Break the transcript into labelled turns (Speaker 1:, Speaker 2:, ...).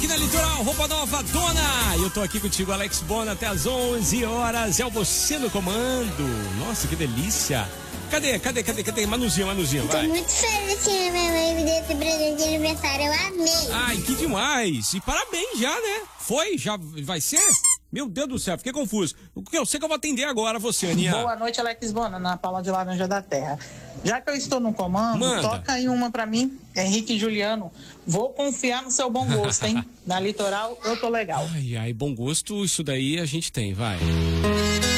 Speaker 1: na Litoral, roupa nova, dona. E eu tô aqui contigo, Alex Bona, até às 11 horas. É o Você no Comando. Nossa, que delícia. Cadê? Manuzinha, vai.
Speaker 2: Tô muito feliz que a minha mãe me deu esse presente de aniversário, eu amei.
Speaker 1: Ai, que demais. E parabéns já, né? Foi? Já vai ser? Meu Deus do céu, fiquei confuso. Eu sei que eu vou atender agora você, Aninha.
Speaker 3: Boa noite, Alex Bona, na Paula de Laranja da Terra. Já que eu estou no comando,
Speaker 1: Manda.
Speaker 3: toca aí uma pra mim, Henrique e Juliano. Vou confiar no seu bom gosto, hein? Na Litoral, eu tô legal.
Speaker 1: Ai, bom gosto, isso daí a gente tem, vai.